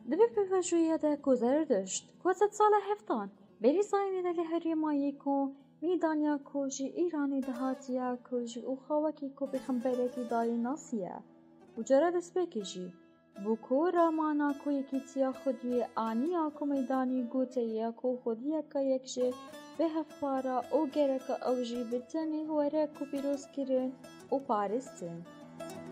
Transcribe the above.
دبی پفجویه ده کوزر داشت کوزت سال هفتان بری زاینی ده لهری مایی کو میدانیا کوجی ایرانی دهاتیا کوجی او خواکی کو بخمبرکی داری ناسیه و جرا دست بکشی بوکو رامانا کو یکی تیا خودی آنیا کو میدانی گوته یا کو خودی که یکجه به هفارا او گرک او جی بتنی وره کو پیروز کرن او پارستن